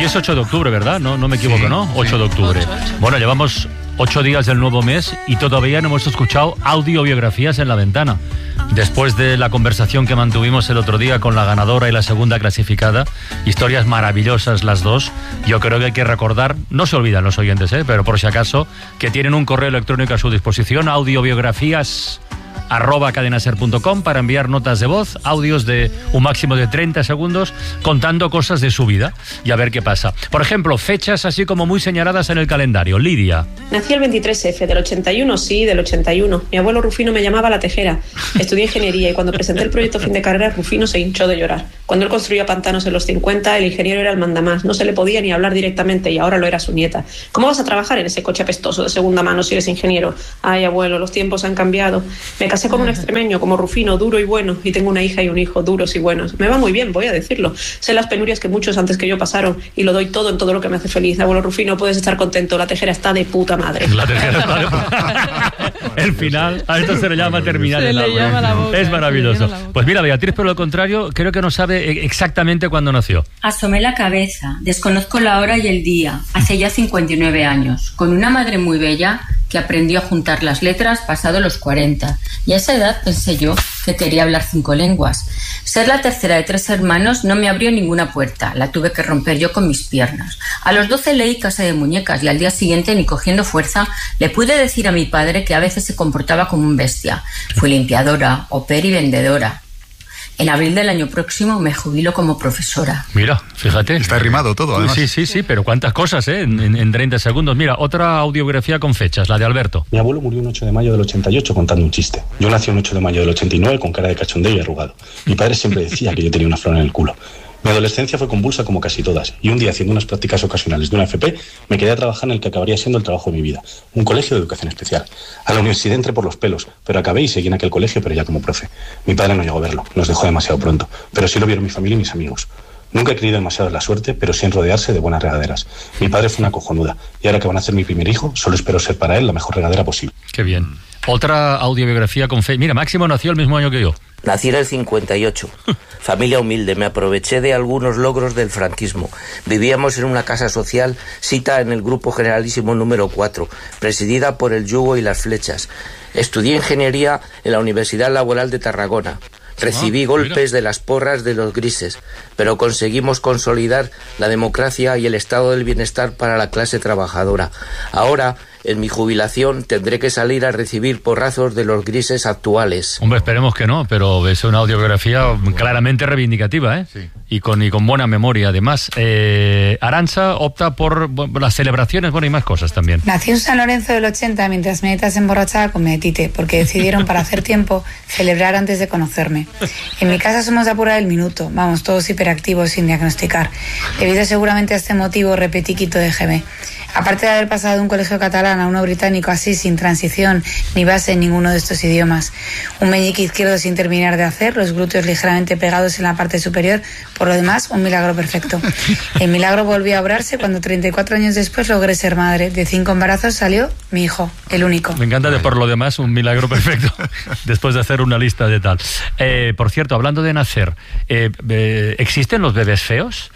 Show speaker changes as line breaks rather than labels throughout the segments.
es 8 de octubre, ¿verdad? No me equivoco, sí, ¿no? 8 de octubre. 8. Bueno, llevamos 8 días del nuevo mes y todavía no hemos escuchado audiobiografías en La Ventana. Después de la conversación que mantuvimos el otro día con la ganadora y la segunda clasificada, historias maravillosas las dos, yo creo que hay que recordar, no se olvidan los oyentes, pero por si acaso, que tienen un correo electrónico a su disposición, audiobiografías@cadenaser.com, para enviar notas de voz, audios de un máximo de 30 segundos, contando cosas de su vida y a ver qué pasa. Por ejemplo, fechas así como muy señaladas en el calendario. Lidia.
Nací el 23F, del 81, sí, del 81. Mi abuelo Rufino me llamaba La Tejera. Estudié ingeniería y cuando presenté el proyecto fin de carrera, Rufino se hinchó de llorar. Cuando él construía pantanos en los 50, el ingeniero era el mandamás. No se le podía ni hablar directamente y ahora lo era su nieta. ¿Cómo vas a trabajar en ese coche apestoso de segunda mano si eres ingeniero? Ay, abuelo, los tiempos han cambiado. Me casé con un extremeño como Rufino, duro y bueno, y tengo una hija y un hijo duros y buenos. Me va muy bien, voy a decirlo. Sé las penurias que muchos antes que yo pasaron y lo doy todo en todo lo que me hace feliz. Abuelo Rufino, puedes estar contento. La Tejera está de puta madre.
La Tejera está de puta. El final, a esto se le llama terminar el álbum. Es maravilloso. Pues mira, Beatriz, por lo contrario, creo que no sabe exactamente cuándo nació.
Asomé la cabeza, desconozco la hora y el día, hace ya 59 años, con una madre muy bella que aprendió a juntar las letras pasado los 40. Y a esa edad pensé yo que quería hablar 5 lenguas. Ser la tercera de 3 hermanos no me abrió ninguna puerta, la tuve que romper yo con mis piernas. A los 12 leí Casa de Muñecas y al día siguiente, ni cogiendo fuerza, le pude decir a mi padre que a veces se comportaba como un bestia. Fui limpiadora, au pair y vendedora. En abril del año próximo me jubilo como profesora.
Mira, fíjate.
Está rimado todo, además.
Sí, pero cuántas cosas, en 30 segundos. Mira, otra audiografía con fechas, la de Alberto.
Mi abuelo murió un 8 de mayo del 88 contando un chiste. Yo nací un 8 de mayo del 89 con cara de cachondeo y arrugado. Mi padre siempre decía que yo tenía una flor en el culo. Mi adolescencia fue convulsa como casi todas, y un día, haciendo unas prácticas ocasionales de una FP, me quedé a trabajar en el que acabaría siendo el trabajo de mi vida, un colegio de educación especial. A la universidad entré por los pelos, pero acabé y seguí en aquel colegio, pero ya como profe. Mi padre no llegó a verlo, nos dejó demasiado pronto, pero sí lo vieron mi familia y mis amigos. Nunca he creído demasiado en la suerte, pero sí en rodearse de buenas regaderas. Mi padre fue una cojonuda, y ahora que van a hacer mi primer hijo, solo espero ser para él la mejor regadera posible.
Qué bien. Otra audiobiografía con fe. Mira, Máximo nació el mismo año que yo.
Nací en el 58. Familia humilde, me aproveché de algunos logros del franquismo. Vivíamos en una casa social, sita en el Grupo Generalísimo número 4, presidida por el yugo y las flechas. Estudié ingeniería en la Universidad Laboral de Tarragona. Recibí golpes de las porras de los grises, pero conseguimos consolidar la democracia y el estado del bienestar para la clase trabajadora. Ahora, en mi jubilación, tendré que salir a recibir porrazos de los grises actuales.
Hombre, esperemos que no, pero es una audiografía claramente reivindicativa, Sí. Y con buena memoria, además. Arantxa opta por las celebraciones, y más cosas también.
Nací en San Lorenzo del 80 mientras Meneta se emborrachaba con Menetite, porque decidieron, para hacer tiempo, celebrar antes de conocerme. En mi casa somos de apurar el minuto, vamos, todos hiperactivos sin diagnosticar. Debido seguramente a este motivo, repetí quito de GB. Aparte de haber pasado de un colegio catalán a uno británico así, sin transición ni base en ninguno de estos idiomas, un meñique izquierdo sin terminar de hacer, los glúteos ligeramente pegados en la parte superior, por lo demás, un milagro perfecto. El milagro volvió a obrarse cuando 34 años después logré ser madre. De 5 embarazos salió mi hijo, el único.
Me encanta de por lo demás, un milagro perfecto, después de hacer una lista de tal. Por cierto, hablando de nacer, ¿existen los bebés feos?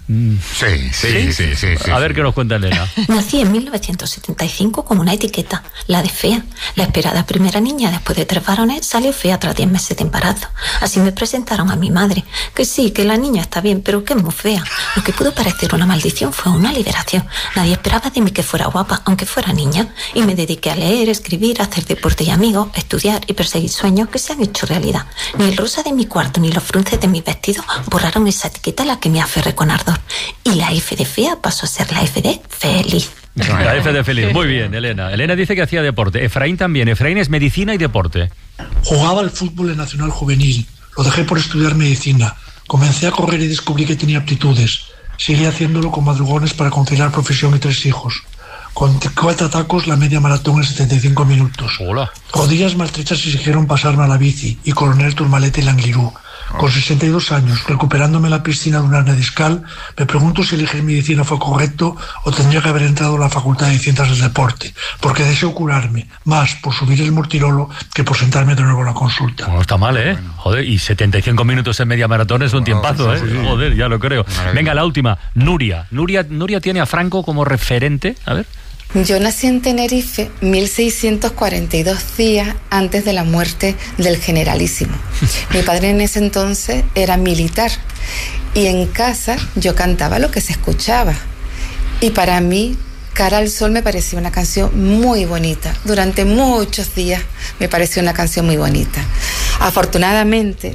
Sí.
A ver qué nos cuenta Elena.
Nací en 1975 con una etiqueta, la de fea. La esperada primera niña después de 3 varones salió fea tras 10 meses de embarazo. Así me presentaron a mi madre, que sí, que la niña está bien, pero que es muy fea. Lo que pudo parecer una maldición fue una liberación. Nadie esperaba de mí que fuera guapa, aunque fuera niña. Y me dediqué a leer, escribir, hacer deporte y amigos, estudiar y perseguir sueños que se han hecho realidad. Ni el rosa de mi cuarto ni los frunces de mi vestido borraron esa etiqueta a la que me aferré con ardor. Y la F de fea pasó a ser la F de feliz.
La F de feliz. Muy bien, Elena. Elena dice que hacía deporte. Efraín también. Efraín es medicina y deporte.
Jugaba al fútbol en Nacional Juvenil. Lo dejé por estudiar medicina. Comencé a correr y descubrí que tenía aptitudes. Seguí haciéndolo con madrugones para conciliar profesión y 3 hijos. Con 4 tacos, la media maratón en 75 minutos.
Hola.
Rodillas maltrechas exigieron pasarme a la bici y Coronel Turmalete y Languirú. Con 62 años, recuperándome en la piscina de una hernia discal, me pregunto si elegir medicina fue correcto o tendría que haber entrado a la Facultad de Ciencias del Deporte, porque deseo curarme, más por subir el mortirolo que por sentarme de nuevo en la consulta.
No está mal, ¿eh? Joder, y 75 minutos en media maratón es un tiempazo, ¿eh? Joder, ya lo creo. Venga, la última, Nuria. Nuria tiene a Franco como referente, a ver.
Yo nací en Tenerife 1642 días antes de la muerte del generalísimo. Mi padre en ese entonces era militar y en casa yo cantaba lo que se escuchaba. Y para mí, Cara al Sol me parecía una canción muy bonita. Durante muchos días me pareció una canción muy bonita. Afortunadamente,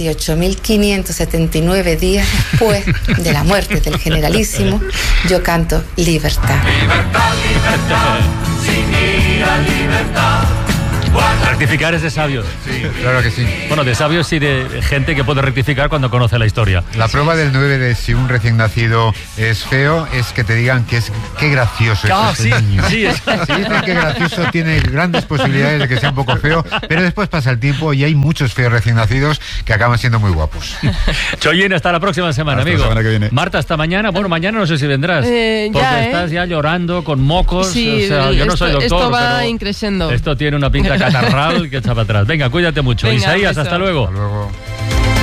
18.579 días después de la muerte del generalísimo, yo canto Libertad.
Libertad, libertad, sin ira, libertad.
Rectificar es de sabios.
Sí, claro que sí.
Bueno, de sabios y de gente que puede rectificar cuando conoce la historia.
La prueba del 9 de si un recién nacido es feo es que te digan que qué gracioso es este niño.
Sí,
si dicen que gracioso tiene grandes posibilidades de que sea un poco feo, pero después pasa el tiempo y hay muchos feos recién nacidos que acaban siendo muy guapos.
Chollín, hasta la próxima semana,
hasta
amigo.
La semana que viene.
Marta, hasta mañana. Bueno, mañana no sé si vendrás. Porque estás ya llorando con mocos.
Sí,
o sea, yo no soy doctor.
Esto va
pero
increciendo.
Esto tiene una pinta catarral que echa para atrás. Venga, cuídate mucho.
Venga,
Isaías,
beso.
hasta luego.
Hasta luego.